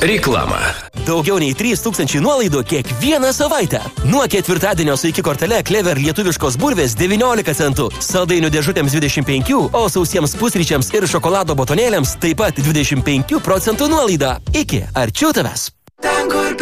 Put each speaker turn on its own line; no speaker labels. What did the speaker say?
Reklama.
Daugiau nei 3000 nuolaidų kiekvieną savaitę. Nuo ketvirtadienio su iki kortele Clever lietuviškos bulvės 19 centų, saldainių dėžutėms 25, o sausiems pusryčiams ir šokolado botonėliams taip pat 25% nuolaida. Iki, arčiau tavęs.
Ten, kur